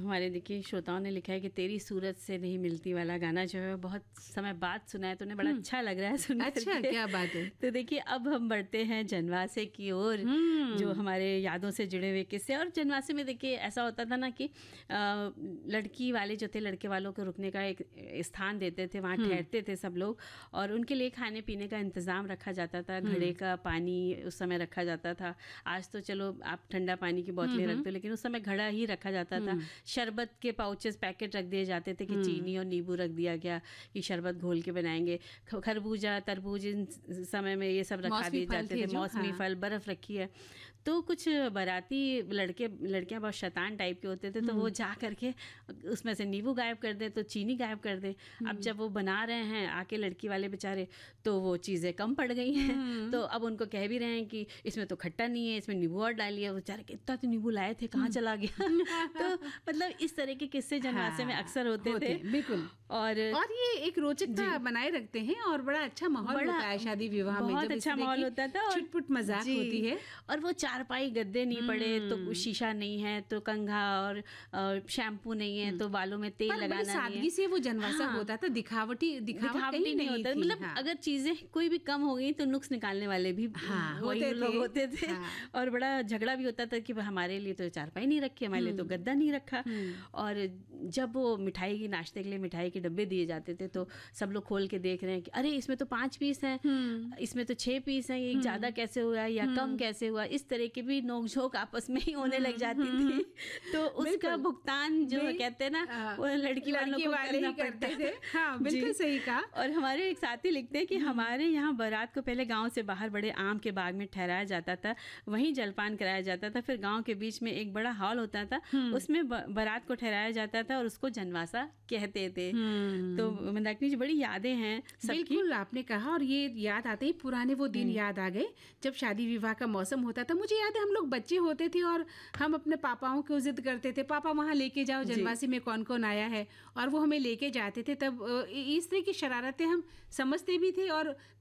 हमारे देखिए श्रोताओं ने लिखा है कि तेरी सूरत से नहीं मिलती वाला गाना जो है बहुत समय बाद सुना है, तो उन्हें बड़ा अच्छा लग रहा है सुन करके। अच्छा, क्या बात है। तो देखिए अब हम बढ़ते हैं जनवासे की ओर, जो हमारे यादों से जुड़े हुए किस्से। और जनवासे में देखिए ऐसा होता था ना कि लड़की वाले जो थे लड़के वालों को रुकने का एक स्थान देते थे, वहाँ ठहरते थे सब लोग, और उनके लिए खाने पीने का इंतज़ाम रखा जाता था, घड़े का पानी उस समय रखा जाता था। आज तो चलो आप ठंडा पानी की बोतलें रख दो, लेकिन उस समय घड़ा ही रखा जाता था। शरबत के पाउचेस पैकेट रख दिए जाते थे कि चीनी और नींबू रख दिया गया कि शरबत घोल के बनाएंगे। खरबूजा तरबूज इन समय में ये सब रखा दिए जाते थे, मौसमी फल, बर्फ़ रखी है। तो कुछ बाराती लड़कियां बहुत शैतान टाइप के होते थे, तो वो जा करके उसमें से नींबू गायब कर दे तो चीनी गायब कर दे। अब जब वो बना रहे हैं आके लड़की वाले बेचारे, तो वो चीज़ें कम पड़ गई हैं। तो अब उनको कह भी रहे हैं कि इसमें तो खट्टा नहीं है, इसमें नींबू और डालिए। बेचारे इतना तो नींबू लाए थे, कहाँ चला गया। तो मतलब इस तरह के किस्से जनवासे में अक्सर होते थे। बिल्कुल। और ये एक रोचकता बनाए रखते हैं और बड़ा अच्छा माहौल होता है शादी विवाह में, बहुत अच्छा माहौल होता था, छुटपुट मजाक होती है। और वो चारपाई गद्दे नहीं पड़े तो शीशा नहीं है तो कंघा और शैम्पू नहीं है तो बालों में तेल लगाना नहीं है। सादगी से वो जनवासा होता था, दिखावटी नहीं होता। मतलब अगर चीजें कोई भी कम हो गई तो नुक्स निकालने वाले भी लोग होते थे। और बड़ा झगड़ा भी होता था कि हमारे लिए तो चारपाई नहीं रखी, हमारे लिए तो गद्दा नहीं रखा। और जब वो मिठाई की नाश्ते के लिए मिठाई के डब्बे दिए जाते थे तो सब लोग खोल के देख रहे हैं कि अरे इसमें तो 5 पीस हैं, इसमें तो 6 पीस हैं, ये ज्यादा कैसे हुआ या कम कैसे हुआ। इस तरह की भी नोकझोंक आपस में ही होने लग जाती थी। तो उसका भुगतान जो कहते हैं ना वो लड़की वालों को करना पड़ता थे। हाँ, बिल्कुल सही कहा। और हमारे एक साथी लिखते हैं कि हमारे यहाँ बारात को पहले गांव से बाहर बड़े आम के बाग में ठहराया जाता था, वहीं जलपान कराया जाता था। फिर गांव के बीच में एक बड़ा हॉल होता था, उसमें बारात को ठहराया जाता था और उसको जनवासा कहते थे। तो मंदाकिनी जी बड़ी यादें हैं सबकी। बिल्कुल आपने कहा, और ये याद आते ही पुराने वो दिन याद आ गए जब शादी विवाह का मौसम होता था। मुझे याद है हम लोग बच्चे होते थे और हम अपने पापाओं को जिद करते थे, पापा वहाँ लेके जाओ जनवासी में कौन कौन आया है, और वो हमें लेके जाते थे। तब इस तरह की शरारतें हम समझते भी थे और